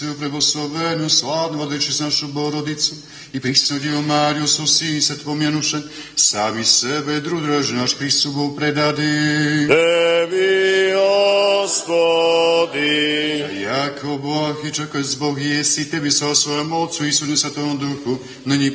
Preboslovenu, slavnu Vladičicu našu Borodicu i prisnu Djevu Mariju, su sin se pomjanuše, sami sebe, drudraž naš Hristu Bogu predadi. Tebi, Gospodi. Jako Bog i čekaj zbog jesi, tebi sa svojom Otcu i Sinu Svetom Duhu, na njih